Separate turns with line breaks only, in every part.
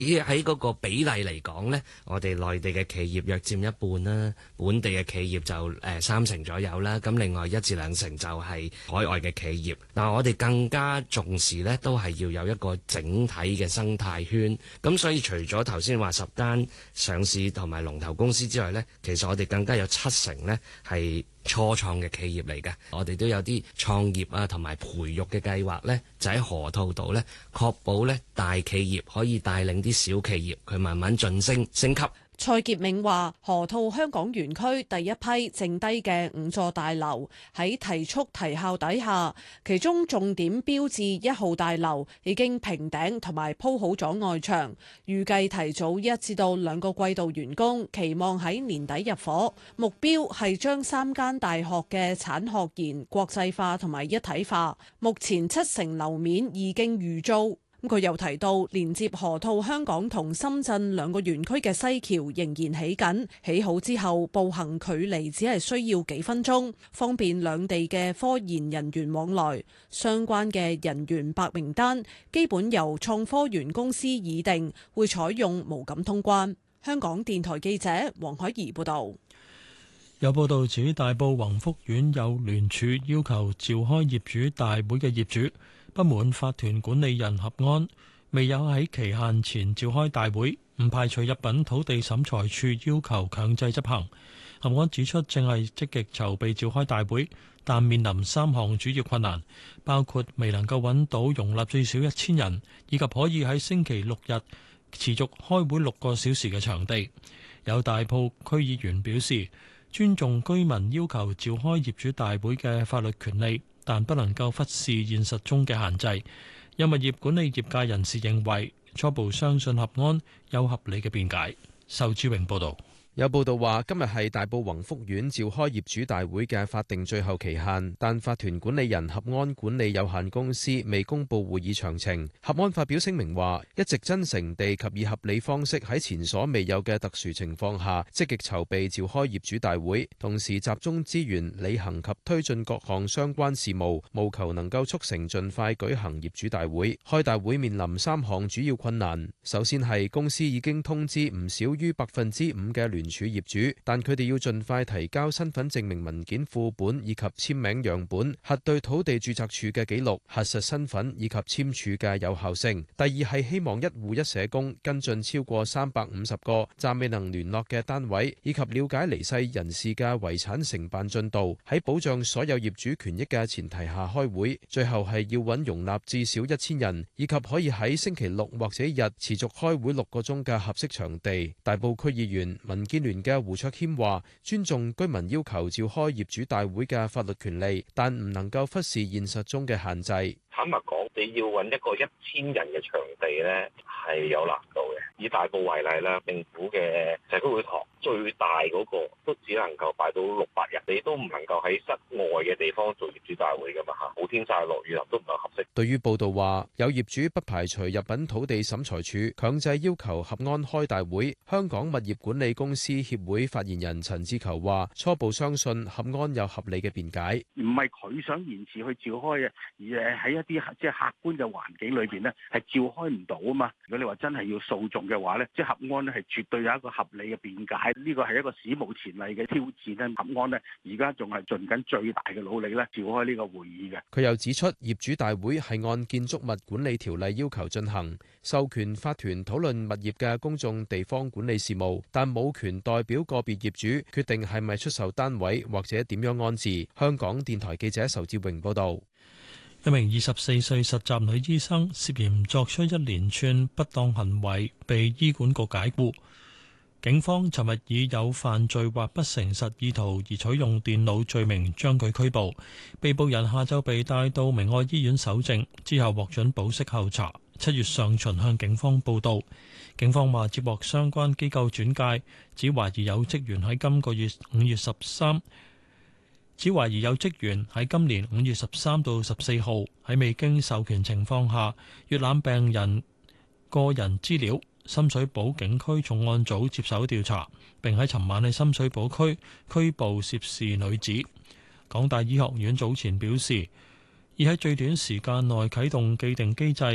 喺嗰個比例嚟講呢，我哋內地嘅企業約佔一半啦，本地嘅企業就3成左右啦。咁另外1至2成就係海外嘅企業。但我哋更加重視呢，都係要有一個整體嘅生態圈。咁所以除咗頭先話10間上市同埋龍頭公司之外呢，其實我哋更加有7成呢係初創嘅企業嚟嘅。我哋都有啲創業啊同埋培育嘅計劃呢，就喺河套度呢，確保呢大企業可以帶領啲小企業佢慢慢晉升升級。
蔡潔明話：河套香港園區第一批剩低嘅5座大樓喺提速提效底下，其中重點標誌1號大樓已經平頂同埋鋪好咗外牆，預計提早1至2個季度完工，期望喺年底入伙。目標係將3間大學嘅產學研國際化同埋一體化。目前7成樓面已經預租。佢又提到，連接河套香港同深圳2個園區嘅西橋仍然起緊，起好之後步行距離只係需要幾分鐘，方便兩地嘅科研人員往來。相關嘅人員白名單基本由創科園公司擬定，會採用無感通關。香港電台記者黃海怡報導。
有報道指大埔宏福苑有聯署要求召開業主大會嘅業主不滿法團管理人合安未有喺期限前召開大會，唔排除入稟土地審裁處要求強制執行。合安指出正係積極籌備召開大會，但面臨3項主要困難，包括未能夠揾到容納最少1000人，以及可以喺星期六日持續開會6個小時嘅場地。有大埔區議員表示尊重居民要求召開業主大會嘅法律權利，但不能夠忽視現實中嘅限制。有物業管理業界人士認為，初步相信合安有合理嘅辯解。仇志榮報導。
有報道話，今日係大埔宏福苑召開業主大會嘅法定最後期限，但法團管理人合安管理有限公司未公佈會議詳情。合安發表聲明話，一直真誠地及以合理方式喺前所未有嘅特殊情況下，積極籌備召開業主大會，同時集中資源履行及推進各項相關事務，務求能夠促成盡快舉行業主大會。開大會面臨3項主要困難，首先係公司已經通知唔少於5%嘅聯署業主，但佢哋要盡快提交身份證明文件副本以及簽名樣本，核對土地註冊處嘅記錄，核實身份以及簽署嘅有效性。第二係希望一戶一社工跟進超過350個暫未能聯絡嘅單位，以及了解離世人士嘅遺產承辦進度，喺保障所有業主權益嘅前提下開會。最後係要揾容納至少1000人，以及可以喺星期六或者日持續開會6個鐘嘅合適場地。大埔區議員民建聯嘅胡卓謙話：尊重居民要求召開業主大會嘅法律權利，但唔能夠忽視現實中嘅限制。
坦白講，你要揾一個1000人嘅場地呢，係有難度嘅。以大埔為例啦，政府嘅社區會堂最大嗰個都只能夠擺到600人，你都唔能夠喺室外嘅地方做業主大會噶嘛嚇，好天曬落雨淋都唔係合適。
對於報道話有業主不排除入稟土地審裁處強制要求合安開大會，香港物業管理公司協會發言人陳志球話：初步相信合安有合理嘅辯解，
唔係佢想延遲去召開嘅，而係喺一啲即係客觀嘅環境裏邊呢，係召開唔到啊嘛。如果你話真係要訴訟嘅話呢，即係合安呢係絕對有一個合理嘅辯解。呢個係一個史無前例嘅挑戰咧，合安呢而家仲係盡緊最大嘅努力咧，召開呢個會議嘅。
佢又指出，業主大會係按建築物管理條例要求進行，授權法團討論物業嘅公眾地方管理事務，但冇權代表個別業主決定係咪出售單位或者點樣安置。香港電台記者仇志榮報導。
一名24歲實習女醫生涉嫌作出一連串不當行為，被醫管局解僱。警方尋日以有犯罪或不誠實意圖而取用電腦罪名將佢拘捕。被捕人下晝被帶到明愛醫院搜證，之後獲准保釋候查。7月上旬向警方報到。警方話接獲相關機構轉介，指懷疑有職員喺今個月5月13只懷疑有職員喺今年5月13到14號喺未經授權情況下閲覽病人個人資料。深水埗警區重案組接手調查，並喺尋晚喺深水埗區拘捕涉事女子。港大醫學院早前表示，已喺最短時間內啟動既定機制，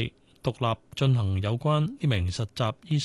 獨立進行有關呢名實習醫生